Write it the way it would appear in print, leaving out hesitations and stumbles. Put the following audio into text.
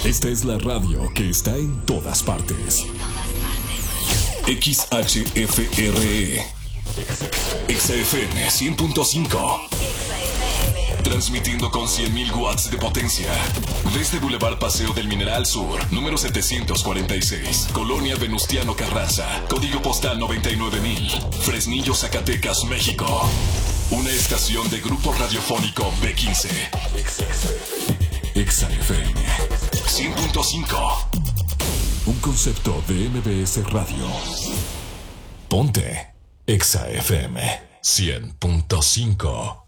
Esta es la radio que está en todas partes. XHFRE XFM 100.5. Transmitiendo con 100.000 watts de potencia. Desde Boulevard Paseo del Mineral Sur, número 746, Colonia Venustiano Carranza, código postal 99,000, Fresnillo, Zacatecas, México. Una estación de Grupo Radiofónico B15. XFM 100.5. Un concepto de MBS Radio. Ponte XFM 100.5.